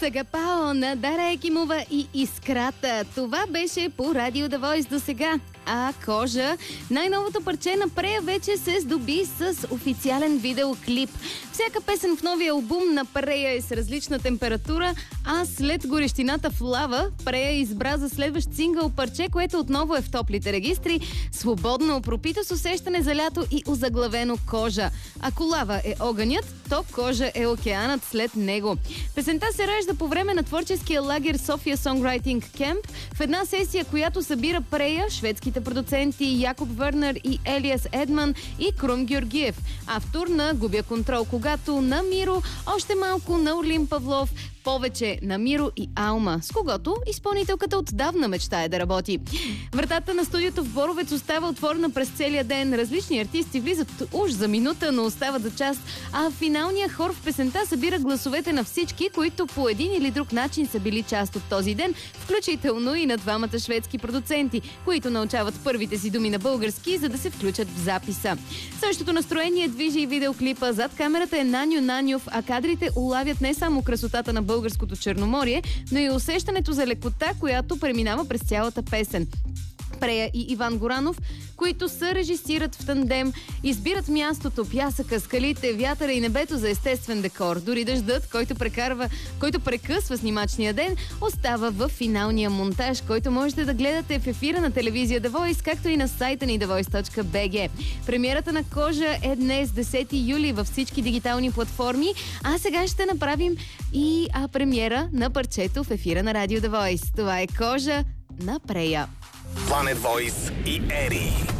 Агапао на Дара Екимова и Искрата. Това беше по Радио The Voice до сега. А Кожа, най-новото парче на Прея, вече се здоби с официален видеоклип. Всяка песен в новия албум на Прея е с различна температура, а след горещината в лава, Прея избра за следващ сингъл парче, което отново е в топлите регистри, свободно пропито с усещане за лято и озаглавено Кожа. Ако лава е огънят, то Кожа е океанът след него. Песента се ражда по време на творческия лагер София Songwriting Camp, в една сесия, която събира Прея, шведските продуценти Якоб Върнер и Елиас Едман и Крум Георгиев. Автор на Губя контрол, когато на Миро, още малко на Олим Павлов, повече на Миро и Алма, с когото изпълнителката отдавна мечтае да работи. Вратата на студиото в Боровец остава отворена през целия ден. Различни артисти влизат уж за минута, но остават за час, а финалният хор в песента събира гласовете на всички, които по един или друг начин са били част от този ден, включително и на двамата шведски продуценти, които научават първите си думи на български, за да се включат в записа. Същото настроение движи и видеоклипа. Зад камерата е Наню Наньов, а кадрите улавят не само красотата на българското Черноморие, но и усещането за лекота, която преминава през цялата песен. Прея и Иван Горанов, които се режисират в тандем, избират мястото, пясъка, скалите, вятъра и небето за естествен декор. Дори дъждът, който прекъсва снимачния ден, остава в финалния монтаж, който можете да гледате в ефира на телевизия The Voice, както и на сайта ни thevoice.bg. Премиерата на Кожа е днес, 10 юли, във всички дигитални платформи, а сега ще направим и премиера на парчето в ефира на Радио The Voice. Това е Кожа на Прея. Planet Voice и Ери.